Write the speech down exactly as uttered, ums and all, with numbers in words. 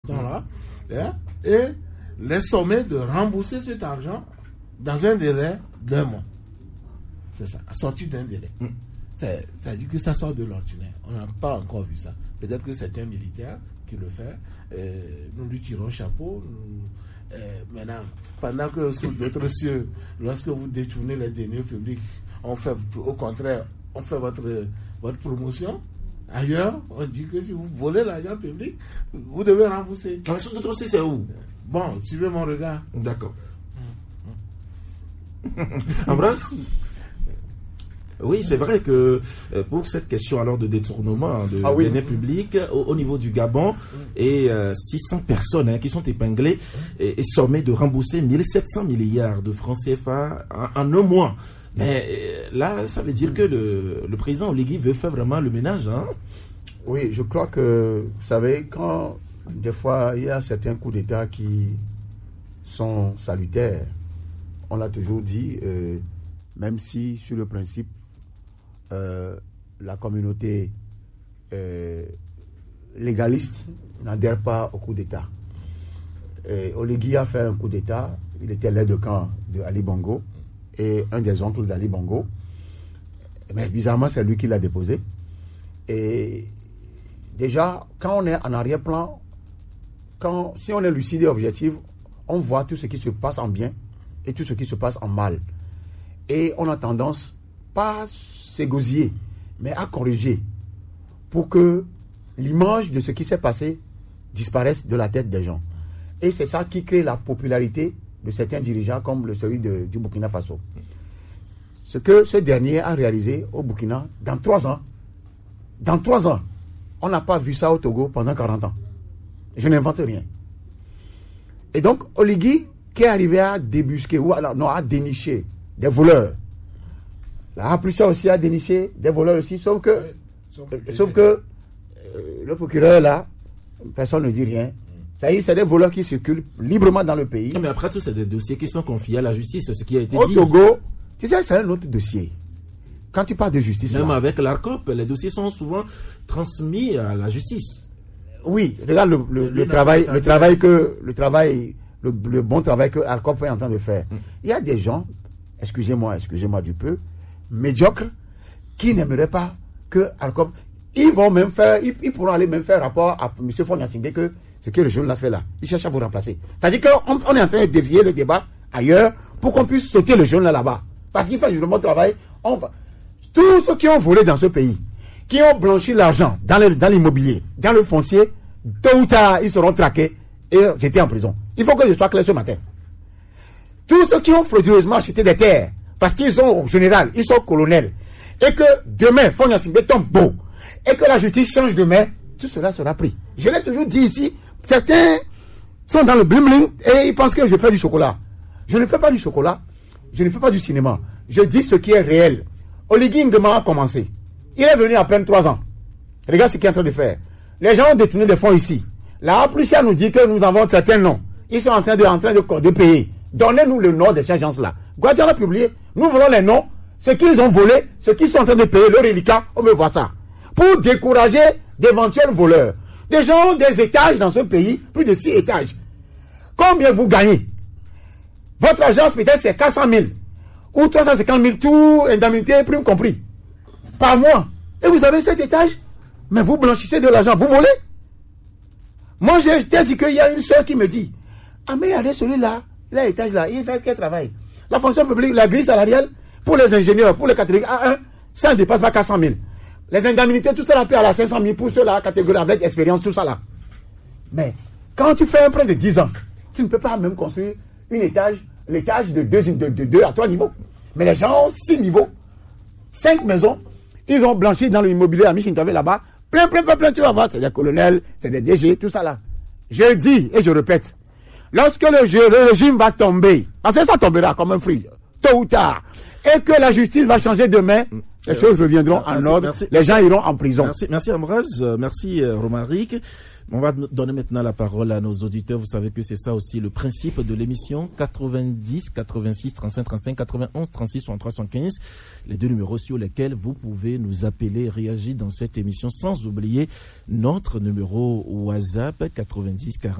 temps-là, hein, et les sommer de rembourser cet argent dans un délai d'un mois. C'est ça, sorti d'un délai. Mm. C'est, ça dit que ça sort de l'ordinaire. On n'a pas encore vu ça. Peut-être que c'est un militaire qui le fait. Euh, nous lui tirons chapeau. Nous, euh, maintenant, pendant que sous d'autres cieux, lorsque vous détournez les deniers publics, on fait, au contraire, on fait votre, votre promotion. Ailleurs, on dit que si vous volez l'argent public, vous devez rembourser. Mais sous d'autres cieux, c'est où? Bon, suivez mon regard. D'accord. Ambroise? Oui, c'est vrai que euh, pour cette question alors de détournement de ah oui. deniers publics au, au niveau du Gabon, et euh, six cents personnes hein, qui sont épinglées et, et sommées de rembourser mille sept cents milliards de francs C F A en, en un mois. Mais euh, là, ça veut dire que le, le président Oligui veut faire vraiment le ménage. Hein? Oui, je crois que, vous savez, quand des fois il y a certains coups d'État qui sont salutaires, on l'a toujours dit, euh, même si sur le principe, Euh, la communauté euh, légaliste n'adhère pas au coup d'État. Et Oligui a fait un coup d'État, il était l'aide de camp de Ali Bongo et un des oncles d'Ali Bongo. Mais bizarrement, c'est lui qui l'a déposé. Et déjà, quand on est en arrière-plan, quand, si on est lucide et objectif, on voit tout ce qui se passe en bien et tout ce qui se passe en mal. Et on a tendance, pas s'égosiller, mais à corriger pour que l'image de ce qui s'est passé disparaisse de la tête des gens. Et c'est ça qui crée la popularité de certains dirigeants comme le celui de, du Burkina Faso. Ce que ce dernier a réalisé au Burkina, dans trois ans, dans trois ans, on n'a pas vu ça au Togo pendant quarante ans. Je n'invente rien. Et donc, Oligui, qui est arrivé à débusquer, ou alors, non, à dénicher des voleurs. La Hapusa aussi a déniché des voleurs aussi, sauf que, oui, sauf que euh, le procureur là, personne ne dit rien. Ça y est, c'est des voleurs qui circulent librement dans le pays. Mais après tout, c'est des dossiers qui sont confiés à la justice, c'est ce qui a été Au dit. Au Togo, tu sais, c'est un autre dossier. Quand tu parles de justice... Même là, avec l'ARCOP, les dossiers sont souvent transmis à la justice. Oui, regarde le, le, le travail, le travail que, le travail, le, le bon travail que l'ARCOP est en train de faire. Mm. Il y a des gens, excusez-moi, excusez-moi du peu, médiocres, qui n'aimeraient pas que ARCOP, ils vont même faire, ils, ils pourront aller même faire rapport à M. Fognassingbe que ce que le jeune l'a fait là. Il cherche à vous remplacer. C'est-à-dire qu'on on est en train de dévier le débat ailleurs pour qu'on puisse sauter le jeune là là-bas. Parce qu'il fait du bon travail. On va... Tous ceux qui ont volé dans ce pays, qui ont blanchi l'argent dans, le, dans l'immobilier, dans le foncier, tôt ou tard, ils seront traqués et jetés en prison. Il faut que je sois clair ce matin. Tous ceux qui ont frauduleusement acheté des terres, parce qu'ils sont au général, ils sont colonels, et que demain, Fognassingbe tombe beau, et que la justice change de main, tout cela sera pris. Je l'ai toujours dit ici, certains sont dans le bling-bling et ils pensent que je fais du chocolat. Je ne fais pas du chocolat, je ne fais pas du cinéma. Je dis ce qui est réel. Oligui Nguema a commencé. Il est venu à peine trois ans. Regarde ce qu'il est en train de faire. Les gens ont détourné des fonds ici. La Hapusa nous dit que nous avons certains noms. Ils sont en train de, en train de, de payer. Donnez-nous le nom de ces gens-là. Guadiana a publié. Nous voulons les noms. Ce qu'ils ont volé, ce qu'ils sont en train de payer, le reliquat, on veut voir ça. Pour décourager d'éventuels voleurs. Les gens ont des étages dans ce pays, plus de six étages. Combien vous gagnez? Votre agence, peut-être, c'est quatre cent mille. Ou trois cent cinquante mille, tout, indemnité, prime compris. Par mois. Et vous avez cet étage? Mais vous blanchissez de l'argent, vous volez? Moi, j'ai dit qu'il y a une soeur qui me dit, ah, mais regardez celui-là, l'étage là, il fait quel travail? La fonction publique, la grille salariale, pour les ingénieurs, pour les catégories A un, ça ne dépasse pas quatre cent mille. Les indemnités, tout ça là, paie à la cinq cent mille pour ceux là, catégorie avec expérience, tout ça là. Mais, quand tu fais un prêt de dix ans, tu ne peux pas même construire un étage, l'étage de deux, de, de deux à trois niveaux. Mais les gens ont six niveaux, cinq maisons, ils ont blanchi dans l'immobilier à Michintave là-bas, plein, plein, plein, plein, tu vas voir, c'est des colonels, c'est des D G, tout ça là. Je dis, et je répète, lorsque le, le régime va tomber, parce que ça tombera comme un fruit, tôt ou tard, et que la justice va changer demain, les merci. Choses reviendront merci, en ordre, merci. Les gens iront en prison. Merci, merci Ambroise, merci euh, Romaric. On va donner maintenant la parole à nos auditeurs. Vous savez que c'est ça aussi le principe de l'émission. quatre-vingt-dix, quatre-vingt-six, trente-cinq, trente-cinq, quatre-vingt-onze, trente-six, soixante-trois, soixante-quinze. Les deux numéros sur lesquels vous pouvez nous appeler et réagir dans cette émission, sans oublier notre numéro WhatsApp quatre-vingt-dix, quarante.